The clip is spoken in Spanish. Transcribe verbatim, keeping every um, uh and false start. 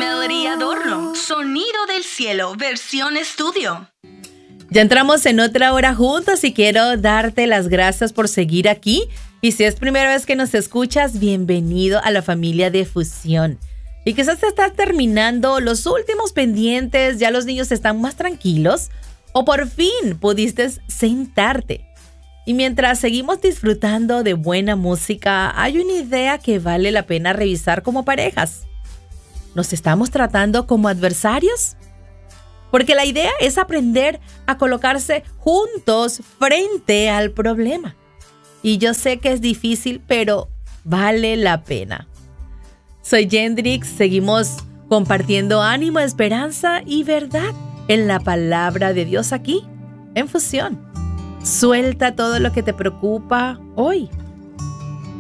Melody Adorno, Sonido del Cielo, versión estudio. Ya entramos en otra hora juntos y quiero darte las gracias por seguir aquí. Y si es primera vez que nos escuchas, bienvenido a la familia de Fusión. Y quizás te estás terminando los últimos pendientes, ya los niños están más tranquilos o por fin pudiste sentarte. Y mientras seguimos disfrutando de buena música, hay una idea que vale la pena revisar como parejas. ¿Nos estamos tratando como adversarios? Porque la idea es aprender a colocarse juntos frente al problema. Y yo sé que es difícil, pero vale la pena. Soy Yendrix, seguimos compartiendo ánimo, esperanza y verdad en la palabra de Dios aquí, en Fusión. Suelta todo lo que te preocupa hoy